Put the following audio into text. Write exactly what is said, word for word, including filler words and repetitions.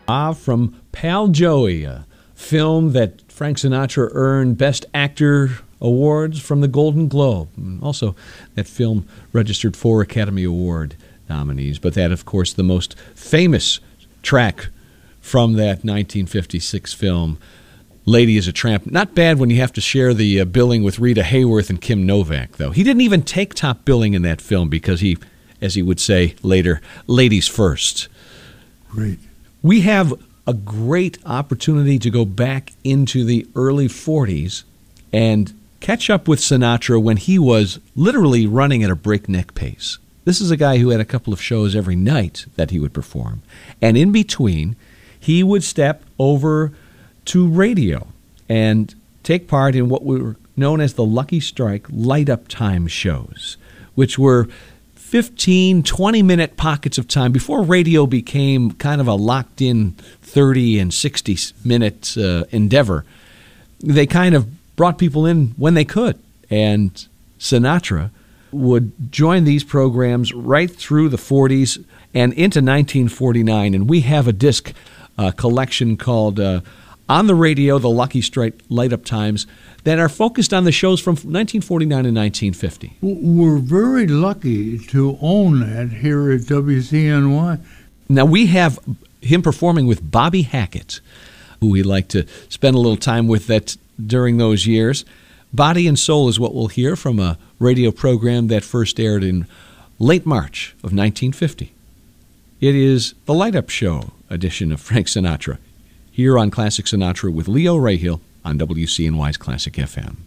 Ah, from Pal Joey, a film that Frank Sinatra earned Best Actor awards from the Golden Globe. And also, that film registered four Academy Award nominees. But that, of course, the most famous track from that nineteen fifty-six film, Lady is a Tramp. Not bad when you have to share the uh, billing with Rita Hayworth and Kim Novak, though. He didn't even take top billing in that film because he, as he would say later, ladies first. Great. We have a great opportunity to go back into the early forties and catch up with Sinatra when he was literally running at a breakneck pace. This is a guy who had a couple of shows every night that he would perform. And in between, he would step over to radio and take part in what were known as the Lucky Strike light-up time shows, which were fifteen, twenty-minute pockets of time before radio became kind of a locked-in thirty and sixty-minute uh, endeavor. They kind of brought people in when they could, and Sinatra would join these programs right through the forties and into nineteen forty-nine, and we have a disc uh, collection called uh, On the Radio, the Lucky Strike Light-Up Times, that are focused on the shows from nineteen forty-nine and nineteen fifty. We're very lucky to own that here at W C N Y. Now, we have him performing with Bobby Hackett, who we like to spend a little time with that during those years. Body and Soul is what we'll hear from a radio program that first aired in late March of nineteen fifty. It is the Light Up Show edition of Frank Sinatra, here on Classic Sinatra with Leo Rahil on W C N Y's Classic F M.